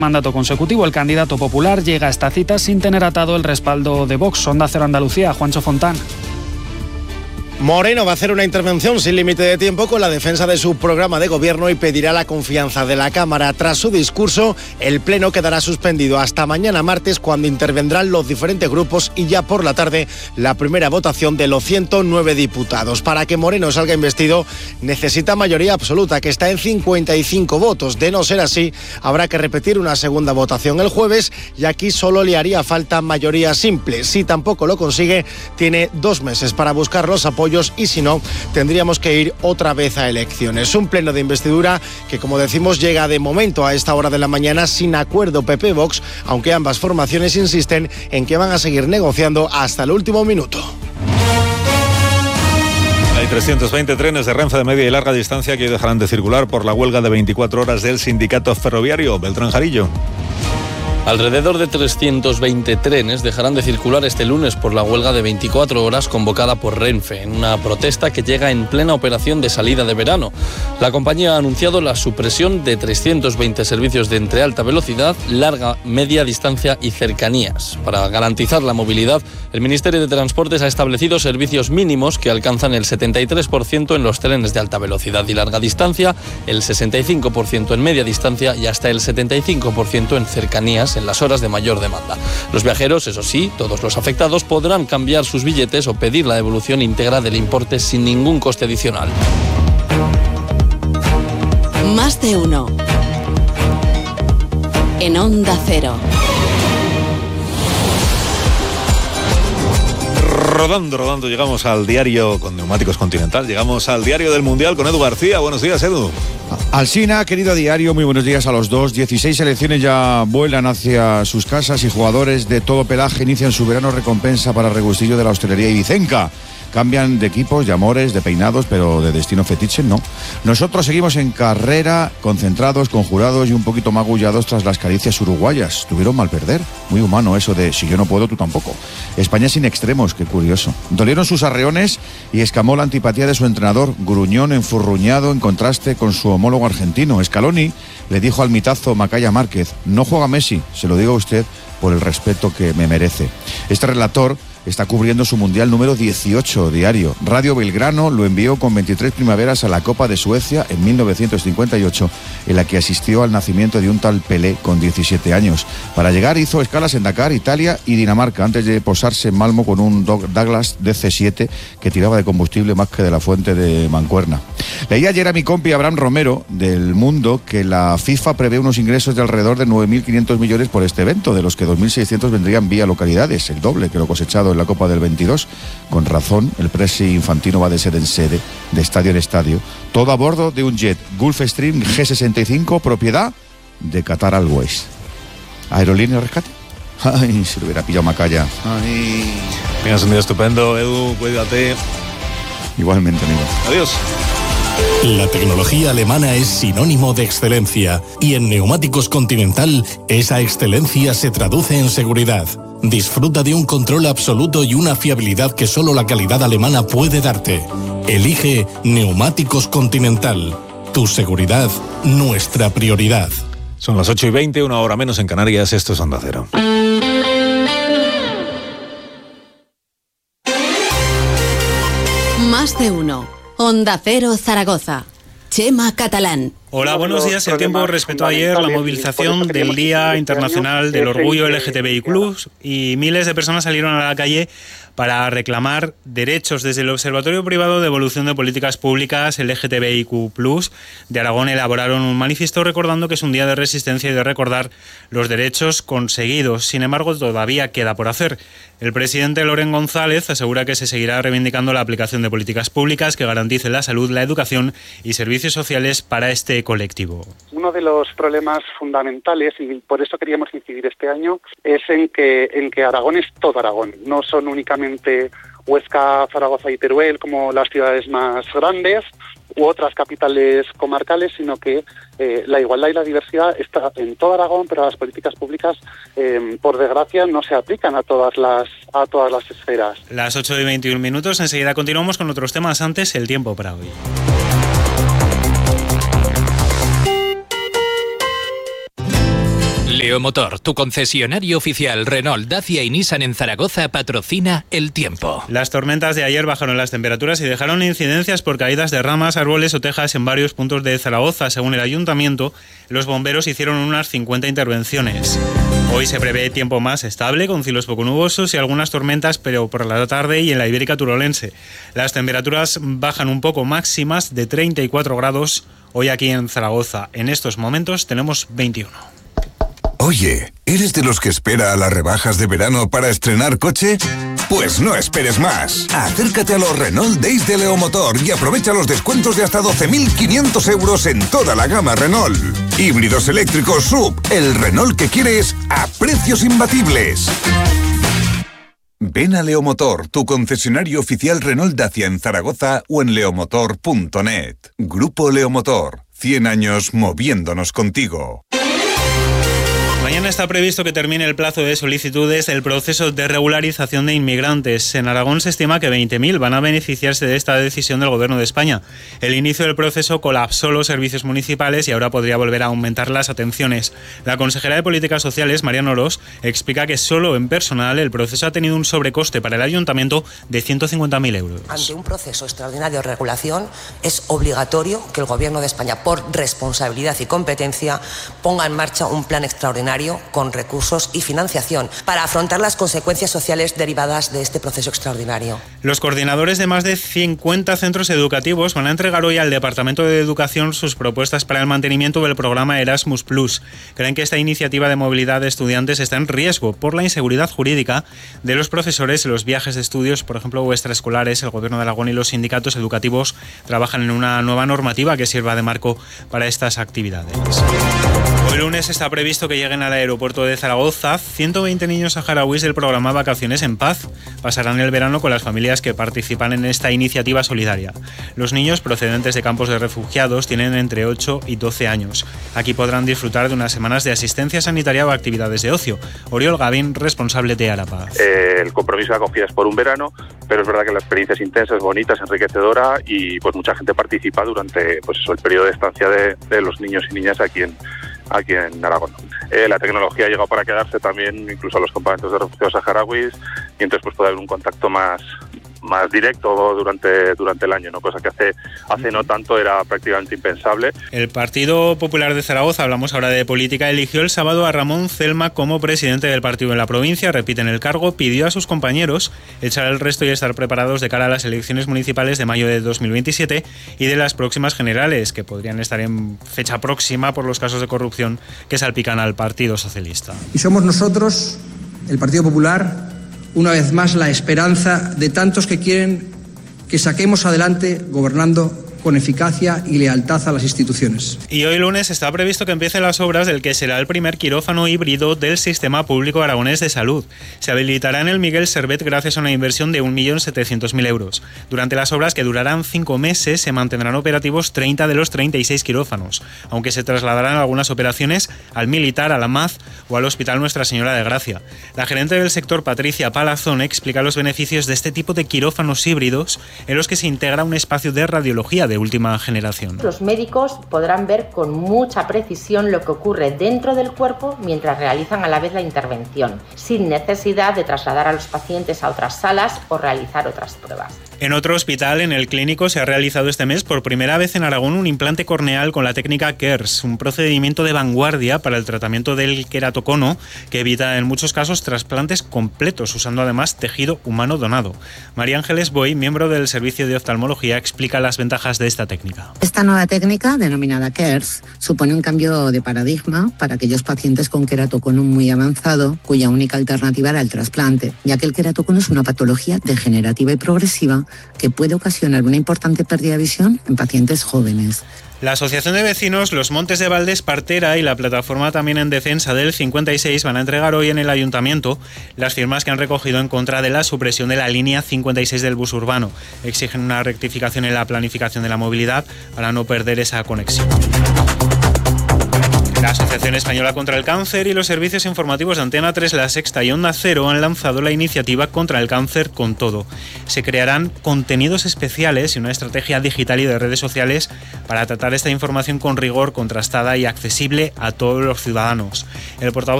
mandato consecutivo. El candidato popular llega a esta cita sin tener atado el respaldo de Vox. Onda Cero Andalucía, Juancho Fontán. Moreno va a hacer una intervención sin límite de tiempo con la defensa de su programa de gobierno y pedirá la confianza de la Cámara. Tras su discurso, el pleno quedará suspendido hasta mañana martes, cuando intervendrán los diferentes grupos, y ya por la tarde la primera votación de los 109 diputados. Para que Moreno salga investido necesita mayoría absoluta, que está en 55 votos. De no ser así, habrá que repetir una segunda votación el jueves, y aquí solo le haría falta mayoría simple. Si tampoco lo consigue, tiene 2 meses para buscar los apoyos, y si no, tendríamos que ir otra vez a elecciones. Un pleno de investidura que, como decimos, llega de momento a esta hora de la mañana sin acuerdo PP-Vox, aunque ambas formaciones insisten en que van a seguir negociando hasta el último minuto. Hay 320 trenes de Renfe de media y larga distancia que hoy dejarán de circular por la huelga de 24 horas del sindicato ferroviario. Beltrán Jarillo. Alrededor de 320 trenes dejarán de circular este lunes por la huelga de 24 horas convocada por Renfe, en una protesta que llega en plena operación de salida de verano. La compañía ha anunciado la supresión de 320 servicios de entre alta velocidad, larga, media distancia y cercanías. Para garantizar la movilidad, el Ministerio de Transportes ha establecido servicios mínimos que alcanzan el 73% en los trenes de alta velocidad y larga distancia, el 65% en media distancia y hasta el 75% en cercanías en las horas de mayor demanda. Los viajeros, eso sí, todos los afectados, podrán cambiar sus billetes o pedir la devolución íntegra del importe sin ningún coste adicional. Más de uno. En Onda Cero. Rodando, llegamos al diario con Neumáticos Continental, llegamos al diario del Mundial con Edu García. Buenos días, Edu. Alsina, querido diario, muy buenos días a los dos. 16 selecciones ya vuelan hacia sus casas y jugadores de todo pelaje inician su verano recompensa para regustillo de la hostelería ibicenca. Cambian de equipos, de amores, de peinados, pero de destino fetiche no. Nosotros seguimos en carrera, concentrados, conjurados y un poquito magullados tras las caricias uruguayas. Tuvieron mal perder. Muy humano eso de si yo no puedo, tú tampoco. España sin extremos, qué curioso. Dolieron sus arreones y escamó la antipatía de su entrenador, gruñón, enfurruñado, en contraste con su homólogo argentino. Scaloni le dijo al mitazo Macaya Márquez: no juega Messi, se lo digo a usted por el respeto que me merece. Este relator está cubriendo su Mundial número 18 diario. Radio Belgrano lo envió con 23 primaveras a la Copa de Suecia en 1958, en la que asistió al nacimiento de un tal Pelé con 17 años. Para llegar hizo escalas en Dakar, Italia y Dinamarca, antes de posarse en Malmo con un Douglas DC-7 que tiraba de combustible más que de la fuente de Mancuerna. Leí ayer a mi compi Abraham Romero del Mundo que la FIFA prevé unos ingresos de alrededor de 9.500 millones por este evento, de los que 2.600 vendrían vía localidades, el doble que lo cosechado en la Copa del 22. Con razón, el presi infantino va de sede en sede, de estadio en estadio, todo a bordo de un jet Gulfstream G65, propiedad de Qatar Airways. ¿Aerolínea Rescate? Ay, si lo hubiera pillado Macaya. Ay. Tengas un día estupendo, Edu, cuídate. Igualmente, amigo. Adiós. La tecnología alemana es sinónimo de excelencia y en Neumáticos Continental esa excelencia se traduce en seguridad. Disfruta de un control absoluto y una fiabilidad que solo la calidad alemana puede darte. Elige Neumáticos Continental. Tu seguridad, nuestra prioridad. Son las 8:20, una hora menos en Canarias. Esto es Onda Cero. Más de uno. Onda Cero Zaragoza. Chema Catalán. Hola, buenos días. El tiempo respetó ayer la movilización del Día Internacional del Orgullo LGTBI+, y miles de personas salieron a la calle para reclamar derechos. Desde el Observatorio Privado de Evolución de Políticas Públicas LGTBIQ+, de Aragón elaboraron un manifiesto recordando que es un día de resistencia y de recordar los derechos conseguidos. Sin embargo, todavía queda por hacer. El presidente Loren González asegura que se seguirá reivindicando la aplicación de políticas públicas que garanticen la salud, la educación y servicios sociales para este colectivo. Uno de los problemas fundamentales, y por eso queríamos incidir este año, es en que Aragón es todo Aragón. No son únicamente Huesca, Zaragoza y Teruel como las ciudades más grandes u otras capitales comarcales, sino que la igualdad y la diversidad está en todo Aragón, pero las políticas públicas, por desgracia, no se aplican a todas las esferas. Las 8:21, enseguida continuamos con otros temas. Antes, el tiempo para hoy. Leomotor, tu concesionario oficial Renault, Dacia y Nissan en Zaragoza, patrocina el tiempo. Las tormentas de ayer bajaron las temperaturas y dejaron incidencias por caídas de ramas, árboles o tejas en varios puntos de Zaragoza. Según el ayuntamiento, los bomberos hicieron unas 50 intervenciones. Hoy se prevé tiempo más estable, con cielos poco nubosos y algunas tormentas, pero por la tarde y en la Ibérica Turolense. Las temperaturas bajan un poco, máximas de 34 grados hoy aquí en Zaragoza. En estos momentos tenemos 21. Oye, ¿eres de los que espera a las rebajas de verano para estrenar coche? Pues no esperes más. Acércate a los Renault Days de Leomotor y aprovecha los descuentos de hasta 12.500 euros en toda la gama Renault. Híbridos eléctricos SUV, el Renault que quieres a precios imbatibles. Ven a Leomotor, tu concesionario oficial Renault Dacia en Zaragoza o en leomotor.net. Grupo Leomotor, 100 años moviéndonos contigo. Mañana está previsto que termine el plazo de solicitudes del proceso de regularización de inmigrantes. En Aragón se estima que 20.000 van a beneficiarse de esta decisión del Gobierno de España. El inicio del proceso colapsó los servicios municipales y ahora podría volver a aumentar las atenciones. La consejera de Políticas Sociales, Mariano Orós, explica que solo en personal el proceso ha tenido un sobrecoste para el ayuntamiento de 150.000 euros. Ante un proceso extraordinario de regulación es obligatorio que el Gobierno de España, por responsabilidad y competencia, ponga en marcha un plan extraordinario con recursos y financiación para afrontar las consecuencias sociales derivadas de este proceso extraordinario. Los coordinadores de más de 50 centros educativos van a entregar hoy al Departamento de Educación sus propuestas para el mantenimiento del programa Erasmus+. Creen que esta iniciativa de movilidad de estudiantes está en riesgo por la inseguridad jurídica de los profesores en los viajes de estudios, por ejemplo, extraescolares. El Gobierno de Aragón y los sindicatos educativos trabajan en una nueva normativa que sirva de marco para estas actividades. Hoy lunes está previsto que lleguen al aeropuerto de Zaragoza 120 niños saharauis del programa Vacaciones en Paz. Pasarán el verano con las familias que participan en esta iniciativa solidaria. Los niños procedentes de campos de refugiados tienen entre 8 y 12 años. Aquí podrán disfrutar de unas semanas de asistencia sanitaria o actividades de ocio. Oriol Gavín, responsable de Arapaz. El compromiso de acogida es por un verano, pero es verdad que la experiencia es intensa, es bonita, es enriquecedora y pues mucha gente participa durante el periodo de estancia de los niños y niñas aquí en Aragón. La tecnología ha llegado para quedarse también, incluso a los campamentos de refugiados saharauis, y entonces pues puede haber un contacto más directo durante el año, ¿no? Cosa que hace no tanto era prácticamente impensable. El Partido Popular de Zaragoza, hablamos ahora de política, eligió el sábado a Ramón Celma como presidente del partido en la provincia, repite en el cargo, pidió a sus compañeros echar el resto y estar preparados de cara a las elecciones municipales de mayo de 2027 y de las próximas generales, que podrían estar en fecha próxima por los casos de corrupción que salpican al Partido Socialista. Y somos nosotros, el Partido Popular, una vez más la esperanza de tantos que quieren que saquemos adelante gobernando con eficacia y lealtad a las instituciones. Y hoy lunes está previsto que empiecen las obras del que será el primer quirófano híbrido del Sistema Público Aragonés de Salud. Se habilitará en el Miguel Servet gracias a una inversión de 1.700.000 euros. Durante las obras, que durarán 5 meses, se mantendrán operativos 30 de los 36 quirófanos, aunque se trasladarán algunas operaciones al Militar, a la MAZ o al Hospital Nuestra Señora de Gracia. La gerente del sector, Patricia Palazón, explica los beneficios de este tipo de quirófanos híbridos en los que se integra un espacio de radiología de última generación. Los médicos podrán ver con mucha precisión lo que ocurre dentro del cuerpo mientras realizan a la vez la intervención, sin necesidad de trasladar a los pacientes a otras salas o realizar otras pruebas. En otro hospital, en el Clínico, se ha realizado este mes por primera vez en Aragón un implante corneal con la técnica KERS, un procedimiento de vanguardia para el tratamiento del queratocono que evita en muchos casos trasplantes completos, usando además tejido humano donado. María Ángeles Boy, miembro del Servicio de Oftalmología, explica las ventajas de esta técnica. Esta nueva técnica, denominada KERS, supone un cambio de paradigma para aquellos pacientes con queratocono muy avanzado, cuya única alternativa era el trasplante, ya que el queratocono es una patología degenerativa y progresiva que puede ocasionar una importante pérdida de visión en pacientes jóvenes. La Asociación de Vecinos Los Montes de Valdés Partera y la plataforma también en defensa del 56 van a entregar hoy en el Ayuntamiento las firmas que han recogido en contra de la supresión de la línea 56 del bus urbano. Exigen una rectificación en la planificación de la movilidad para no perder esa conexión. La Asociación Española contra el Cáncer y los servicios informativos de Antena 3, La Sexta y Onda Cero han lanzado la iniciativa Contra el Cáncer con Todo. Se crearán contenidos especiales y una estrategia digital y de redes sociales para tratar esta información con rigor, contrastada y accesible a todos los ciudadanos. El portavoz